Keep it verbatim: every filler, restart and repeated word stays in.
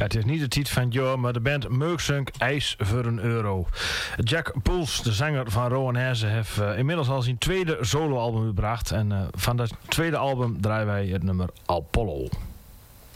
Ja, het is niet de titel van het jaar, maar de band Merksunk IJs voor een euro. Jack Poels, de zanger van Rowan Herzen, heeft uh, inmiddels al zijn tweede soloalbum gebracht. En uh, van dat tweede album draaien wij het nummer Apollo.